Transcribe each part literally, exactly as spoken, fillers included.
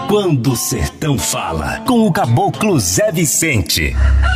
Quando o Sertão Fala, com o Caboclo Zé Vicente.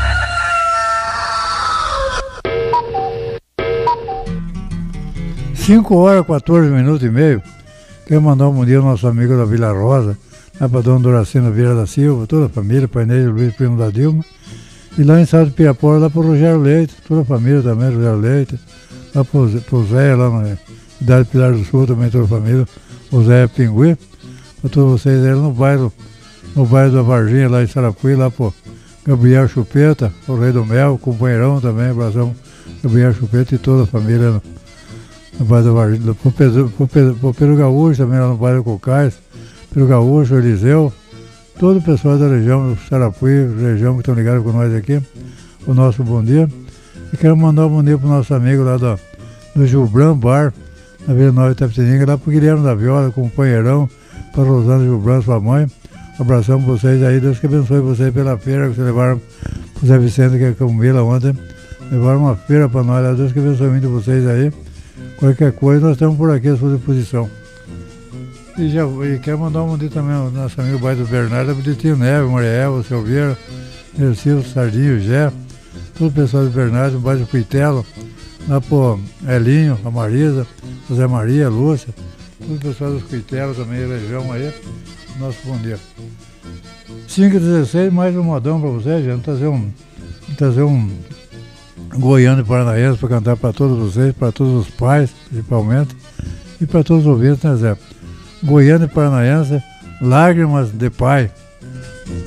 cinco horas, quatorze minutos e meio. Quero mandar um bom dia ao nosso amigo da Vila Rosa, lá para Dona Doracina Vieira da Silva, toda a família, Pai Ney, Luiz, primo da Dilma. E lá em Salto de Pirapora, lá para o Rogério Leite, toda a família também, Rogério Leite. Lá para o Zé, lá na Cidade Pilar do Sul, também toda a família, o Zé Pingui. Para todos vocês aí no bairro, no bairro da Varginha, lá em Sarapuí, lá para o Gabriel Chupeta, o Rei do Mel, o companheirão também, abração, Gabriel Chupeta e toda a família no, no bairro da Varginha. Para o Pedro Gaúcho também, lá no bairro do Cocais, Pedro Gaúcho, Eliseu, todo o pessoal da região do Sarapuí, região que estão ligados com nós aqui, o nosso bom dia. E quero mandar um bom dia para o nosso amigo lá do, do Gilbran Bar, na Vila Nova Itapetininga, lá para o Guilherme da Viola, companheirão, para Rosana Gilbran, sua mãe. Abração para vocês aí, Deus que abençoe vocês pela feira que vocês levaram para o Zé Vicente, que é com Mila ontem. Levaram uma feira para nós, Deus que abençoe muito vocês aí. Qualquer coisa, nós estamos por aqui à sua disposição. E, já, e quero mandar um bom dia também ao nosso amigo bairro do Bernardo, o Tio Neve, Mariel, o Silveira, o Silvio, Sardinho, o Gé, todo o pessoal do Bernardo, o bairro do Cuitelo, lá pro Elinho, a Marisa, o Zé Maria, a Lúcia, todo o pessoal dos Cuitelos também, região aí, nosso bom dia. cinco e dezesseis, mais um modão para vocês, gente, trazer um, trazer um goiano e paranaense para cantar para todos vocês, para todos os pais, principalmente, e para todos os ouvintes, né, Zé? Goiano e paranaense, Lágrimas de Pai.